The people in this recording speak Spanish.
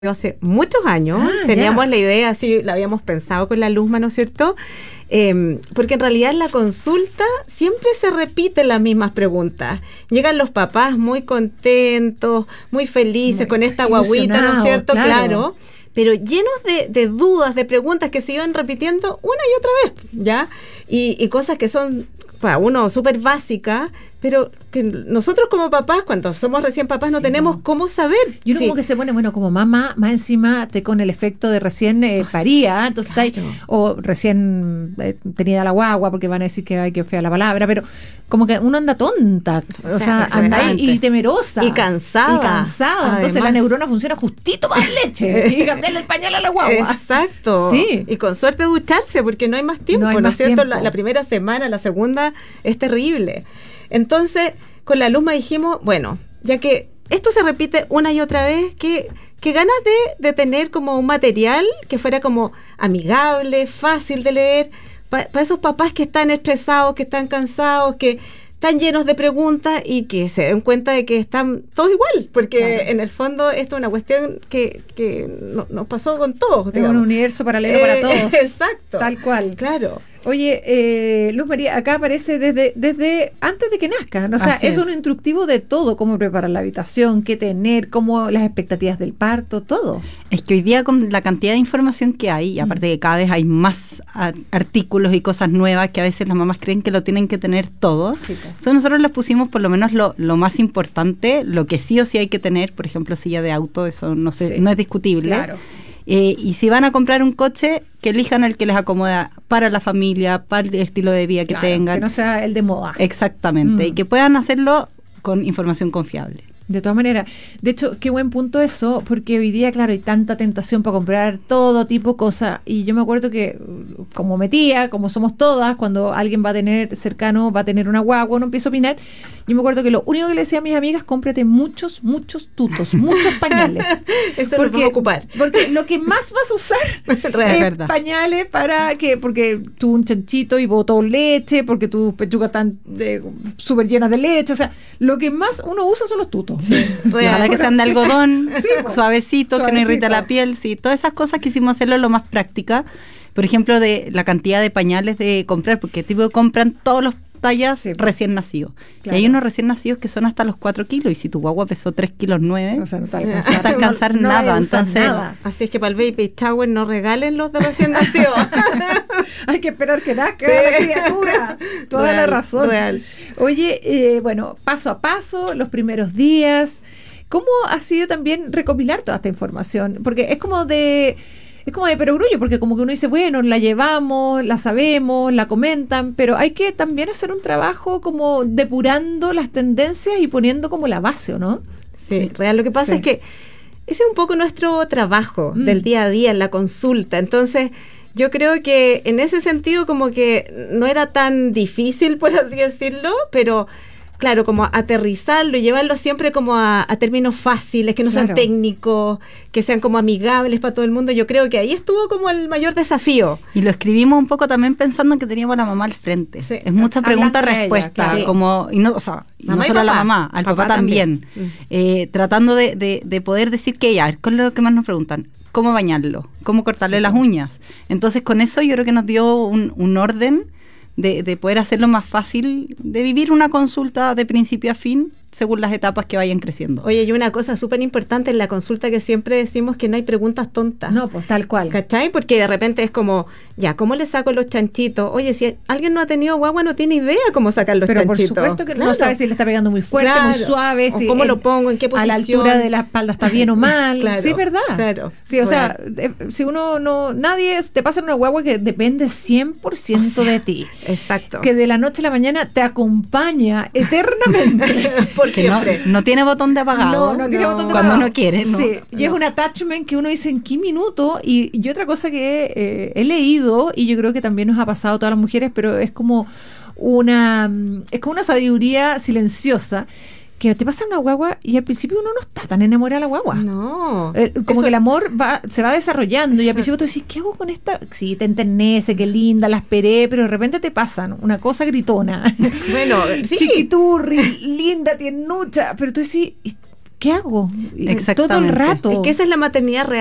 hace muchos años, teníamos la idea, así la habíamos pensado con la Luzma, ¿no es cierto? Porque en realidad en la consulta siempre se repiten las mismas preguntas. Llegan los papás muy contentos, muy felices con esta guaguita, ¿no es cierto? Claro. Pero llenos de dudas, de preguntas que se iban repitiendo una y otra vez, ¿ya? Y cosas que son para uno súper básicas, pero que nosotros como papás, cuando somos recién papás, no tenemos cómo saber. Y uno como que se pone, bueno, como mamá, más encima con el efecto de recién paría, entonces está ahí, o recién tenida la guagua, porque van a decir que hay que fea la palabra, pero como que uno anda tonta, o sea anda ahí y temerosa. Y cansada. Entonces además, la neurona funciona justito para la leche y cambiarle el pañal a la guagua. Exacto. Sí. Y con suerte ducharse, porque no hay más tiempo, ¿no es cierto? La primera semana, la segunda es terrible. Entonces, con la Luzma dijimos, bueno, ya que esto se repite una y otra vez, que ganas de tener como un material que fuera como amigable, fácil de leer, para esos papás que están estresados, que están cansados, que están llenos de preguntas y que se den cuenta de que están todos igual, porque en el fondo esto es una cuestión que nos pasó con todos. Es un universo paralelo para todos. Exacto. Tal cual. Claro. Oye, Luz María, acá aparece desde antes de que nazca, ¿no? O sea, es un instructivo de todo, cómo preparar la habitación, qué tener, cómo las expectativas del parto, todo. Es que hoy día con la cantidad de información que hay, y aparte de que cada vez hay más artículos y cosas nuevas que a veces las mamás creen que lo tienen que tener todo, entonces nosotros les pusimos por lo menos lo más importante, lo que sí o sí hay que tener, por ejemplo, silla de auto, eso no es discutible. Claro. Y si van a comprar un coche, que elijan el que les acomoda para la familia, para el estilo de vida que tengan. Que no sea el de moda. Exactamente, y que puedan hacerlo con información confiable. De todas maneras, de hecho, qué buen punto eso, porque hoy día, claro, hay tanta tentación para comprar todo tipo de cosas, y yo me acuerdo que, como mi tía, como somos todas, cuando alguien va a tener cercano, va a tener una guagua, no empiezo a opinar, yo me acuerdo que lo único que le decía a mis amigas, cómprate muchos tutos, muchos pañales. Eso lo vamos a ocupar. Porque lo que más vas a usar es pañales porque tú un chanchito y botó leche, porque tus pechugas están súper llenas de leche, o sea, lo que más uno usa son los tutos. Sí, ojalá que sean de algodón, suavecito, que no irrita la piel, todas esas cosas quisimos hacerlo lo más práctica. Por ejemplo, de la cantidad de pañales de comprar, porque tipo compran todos los tallas recién nacidos. Claro. Y hay unos recién nacidos que son hasta los 4 kilos, y si tu guagua pesó 3 kilos 9, o sea, no te va a alcanzar nada. Entonces, nada. Así es que para el baby shower no regalen los de recién nacidos. Hay que esperar que nazca la criatura. Toda la razón. Real. Oye, bueno, paso a paso, los primeros días. ¿Cómo ha sido también recopilar toda esta información? Porque es como de perogrullo, porque como que uno dice, bueno, la llevamos, la sabemos, la comentan, pero hay que también hacer un trabajo como depurando las tendencias y poniendo como la base, ¿o no? Sí, real. Lo que pasa es que ese es un poco nuestro trabajo del día a día en la consulta. Entonces, yo creo que en ese sentido como que no era tan difícil, por así decirlo, pero claro, como aterrizarlo y llevarlo siempre como a términos fáciles, que no sean técnicos, que sean como amigables para todo el mundo. Yo creo que ahí estuvo como el mayor desafío. Y lo escribimos un poco también pensando que teníamos a la mamá al frente. Sí. Es mucha pregunta-respuesta, y no solo a la mamá, al papá también. Tratando de poder decir que ¿cuál es lo que más nos preguntan? ¿Cómo bañarlo? ¿Cómo cortarle las uñas? Entonces con eso yo creo que nos dio un orden de poder hacerlo más fácil, de vivir una consulta de principio a fin, según las etapas que vayan creciendo. Oye, y una cosa súper importante en la consulta que siempre decimos que no hay preguntas tontas. No, pues tal cual. ¿Cachai? Porque de repente es como, ¿cómo le saco los chanchitos? Oye, si alguien no ha tenido guagua, no tiene idea cómo sacar los chanchitos. Pero por supuesto que no sabe si le está pegando muy fuerte, muy suave, si cómo lo pongo, en qué posición. A la altura de la espalda está bien o mal. Sí, es verdad. Claro. Sí, o sea, si nadie te pasa una guagua que depende 100% de ti. Exacto. Que de la noche a la mañana te acompaña eternamente. Por siempre. No tiene botón de apagado. No tiene botón de cuando apagado. uno quiere. Y es un attachment que uno dice en qué minuto. Y otra cosa que he leído, y yo creo que también nos ha pasado a todas las mujeres, pero es como una sabiduría silenciosa, que te pasa una guagua y al principio uno no está tan enamorada de la guagua. No. Como que el amor se va desarrollando. Y al principio tú dices, ¿qué hago con esta? Sí, te enternece, qué linda, la esperé, pero de repente te pasan una cosa gritona. Bueno, sí. Chiquiturri, linda, tiernucha. Pero tú decís, ¿qué hago? Exactamente. Todo el rato. Es que esa es la maternidad real.